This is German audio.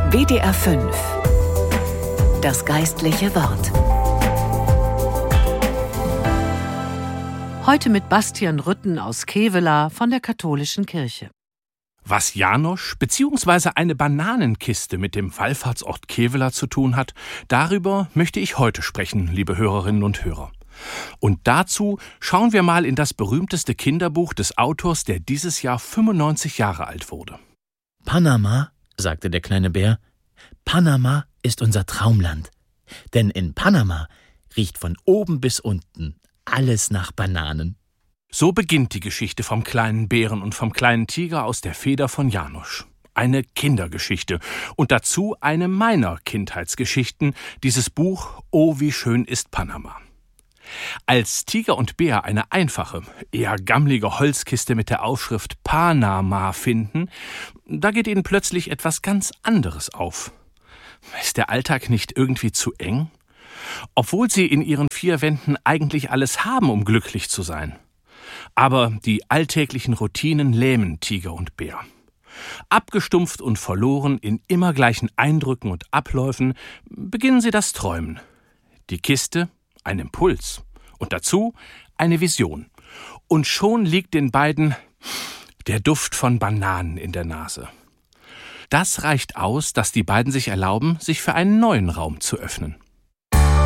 WDR 5. Das geistliche Wort. Heute mit Bastian Rütten aus Kevela von der Katholischen Kirche. Was Janosch bzw. eine Bananenkiste mit dem Wallfahrtsort Kevela zu tun hat, darüber möchte ich heute sprechen, liebe Hörerinnen und Hörer. Und dazu schauen wir mal in das berühmteste Kinderbuch des Autors, der dieses Jahr 95 Jahre alt wurde. Panama, sagte der kleine Bär, Panama ist unser Traumland. Denn in Panama riecht von oben bis unten alles nach Bananen. So beginnt die Geschichte vom kleinen Bären und vom kleinen Tiger aus der Feder von Janosch. Eine Kindergeschichte und dazu eine meiner Kindheitsgeschichten, dieses Buch »Oh, wie schön ist Panama«. Als Tiger und Bär eine einfache, eher gammlige Holzkiste mit der Aufschrift Panama finden, da geht ihnen plötzlich etwas ganz anderes auf. Ist der Alltag nicht irgendwie zu eng? Obwohl sie in ihren vier Wänden eigentlich alles haben, um glücklich zu sein. Aber die alltäglichen Routinen lähmen Tiger und Bär. Abgestumpft und verloren in immer gleichen Eindrücken und Abläufen beginnen sie das Träumen. Die Kiste, ein Impuls und dazu eine Vision. Und schon liegt den beiden der Duft von Bananen in der Nase. Das reicht aus, dass die beiden sich erlauben, sich für einen neuen Raum zu öffnen.